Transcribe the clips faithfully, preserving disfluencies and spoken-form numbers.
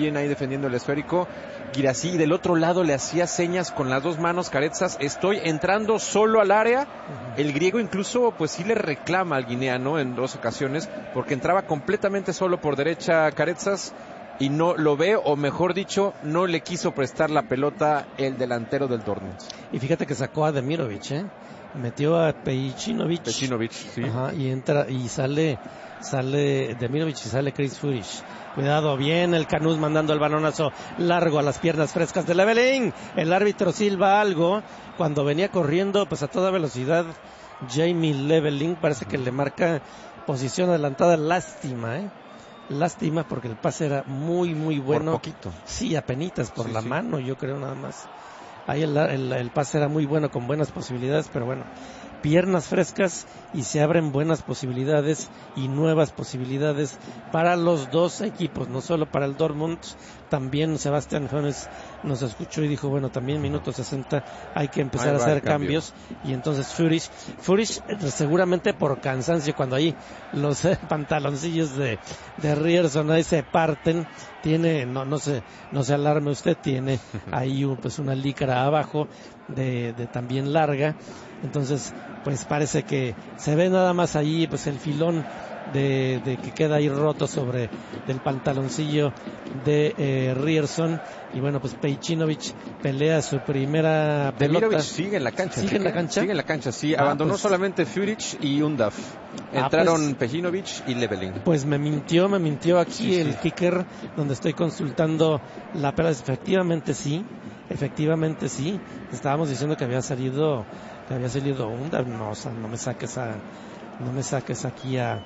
bien ahí defendiendo el esférico. Guirassy, y del otro lado le hacía señas con las dos manos Caretsas, estoy entrando solo al área. Uh-huh. El griego incluso pues sí le reclama al guineano en dos ocasiones, porque entraba completamente solo por derecha Caretsas y no lo ve, o mejor dicho, no le quiso prestar la pelota el delantero del Dortmund. Y fíjate que sacó a Demirovic, ¿eh? Metió a Pejinovic. Pejinovic, sí. Ajá, y entra y sale sale Demirovic y sale Chris Führich. Cuidado, bien el Canús mandando el balonazo largo a las piernas frescas de Leveling. El árbitro silba algo cuando venía corriendo pues a toda velocidad Jamie Leveling, parece que le marca posición adelantada. Lástima, ¿eh? Lástima porque el pase era muy muy bueno. Por poquito. Sí, apenitas por sí, la sí. mano, yo creo nada más. Ahí el, el, el pase era muy bueno, con buenas posibilidades, pero bueno, piernas frescas y se abren buenas posibilidades y nuevas posibilidades para los dos equipos, no solo para el Dortmund. También Sebastián Hoeneß nos escuchó y dijo, bueno, también minuto sesenta hay que empezar ahí a hacer cambios. Y entonces Führich, Führich seguramente por cansancio, cuando ahí los eh, pantaloncillos de, de Ryerson ahí se parten, tiene, no, no se, no se alarme usted, tiene ahí pues una licra abajo de, de también larga. Entonces, pues parece que se ve nada más ahí pues el filón de, de que queda ahí roto sobre del pantaloncillo de eh, Ryerson. Y bueno, pues Pejinovic pelea su primera pelota. Demirovic sigue en la cancha. ¿Sigue en la cancha? Sigue en la cancha, sí. Ah, Abandonó pues, solamente Führich y Undav. Entraron ah, pues, Pejinovic y Leveling. Pues me mintió, me mintió aquí sí, el sí. kicker donde estoy consultando la pelota. Efectivamente sí, efectivamente sí. Estábamos diciendo que había salido, que había salido Undav. No, o sea, no me saques a, no me saques aquí a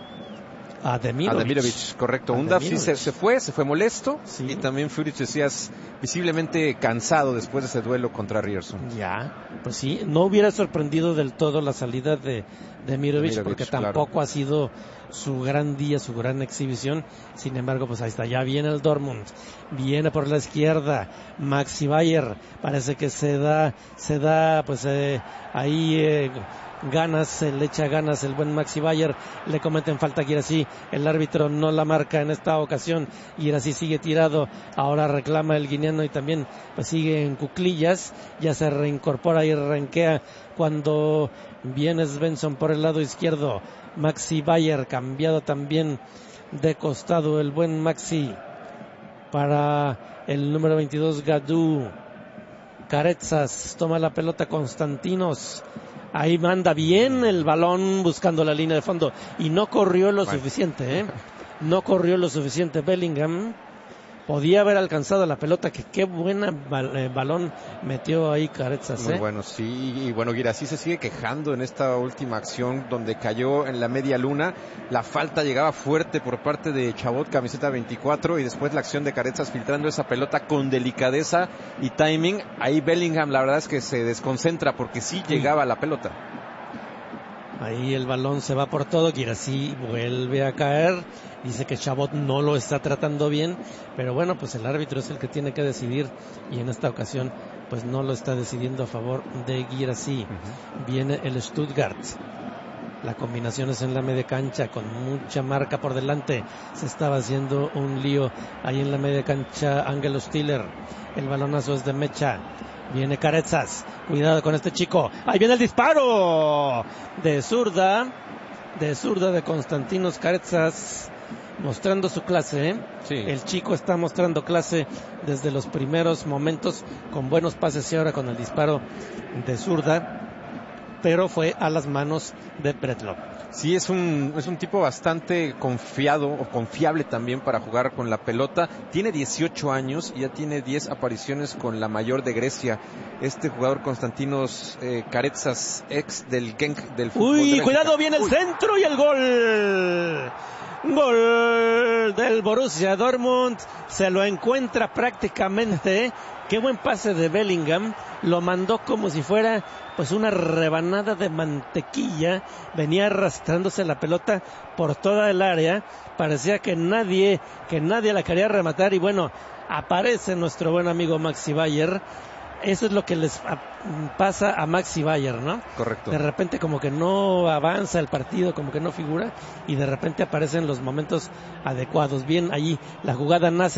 A Demirovic. A Demirovic, correcto. Undav sí se, se fue, se fue molesto. Sí. Y también Führich decías visiblemente cansado después de ese duelo contra Ryerson. Ya, pues sí, no hubiera sorprendido del todo la salida de Demirovic, Demirovic porque tampoco claro. ha sido su gran día, su gran exhibición. Sin embargo, pues ahí está, ya viene el Dortmund, viene por la izquierda Maxi Bayer, parece que se da, se da, pues eh, ahí eh, ganas, se le echa ganas el buen Maxi Bayer, le cometen falta a Guirassy, el árbitro no la marca en esta ocasión, Guirassy sigue tirado, ahora reclama el guineano y también pues sigue en cuclillas, ya se reincorpora y ranquea cuando viene Svensson por el lado izquierdo, Maxi Bayer cambiado también de costado, el buen Maxi para el número veintidós Gadou, Caretsas toma la pelota, Konstantinos ahí manda bien el balón buscando la línea de fondo y no corrió lo bueno. suficiente, ¿eh? No corrió lo suficiente Bellingham. Podía haber alcanzado la pelota, que qué buena bal- eh, balón metió ahí Caretsas, Muy ¿eh? bueno, sí, y bueno, Guirassy se sigue quejando en esta última acción donde cayó en la media luna. La falta llegaba fuerte por parte de Chabot, camiseta veinticuatro, y después la acción de Caretsas filtrando esa pelota con delicadeza y timing. Ahí Bellingham la verdad es que se desconcentra porque sí llegaba la pelota. Ahí el balón se va por todo, Guirassy vuelve a caer, dice que Chabot no lo está tratando bien, pero bueno, pues el árbitro es el que tiene que decidir y en esta ocasión pues no lo está decidiendo a favor de Guirassy. Uh-huh. Viene el Stuttgart, la combinación es en la media cancha con mucha marca por delante, se estaba haciendo un lío ahí en la media cancha Angelo Stiller, el balonazo es de Mecha. Viene Caretsas, cuidado con este chico, ahí viene el disparo de zurda, de zurda de Konstantinos Caretsas, mostrando su clase, ¿eh? Sí. El chico está mostrando clase desde los primeros momentos, con buenos pases y ahora con el disparo de zurda, pero fue a las manos de Bretlo. Sí, es un, es un tipo bastante confiado o confiable también para jugar con la pelota. Tiene dieciocho años y ya tiene diez apariciones con la mayor de Grecia. Este jugador Konstantinos eh, Caretsas, ex del Genk del fútbol. Uy, cuidado, viene el Uy. centro y el gol. Gol del Borussia Dortmund. Se lo encuentra prácticamente. Qué buen pase de Bellingham. Lo mandó como si fuera pues una rebanada de mantequilla. Venía arrastrándose la pelota por toda el área. Parecía que nadie, que nadie la quería rematar. Y bueno, aparece nuestro buen amigo Maxi Bayer. Eso es lo que les pasa a Maxi Bayer, ¿no? Correcto. De repente como que no avanza el partido, como que no figura, y de repente aparecen los momentos adecuados. Bien, allí la jugada nace